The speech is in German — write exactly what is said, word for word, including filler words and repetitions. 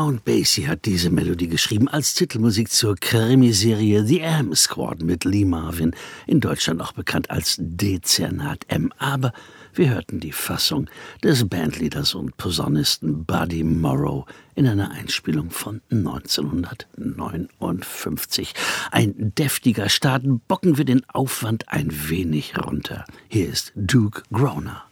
Count Basie hat diese Melodie geschrieben als Titelmusik zur Krimiserie The M Squad mit Lee Marvin, in Deutschland auch bekannt als Dezernat M. Aber wir hörten die Fassung des Bandleaders und Posaunisten Buddy Morrow in einer Einspielung von neunzehnhundertneunundfünfzig. Ein deftiger Start, bocken wir den Aufwand ein wenig runter. Hier ist Duke Groner.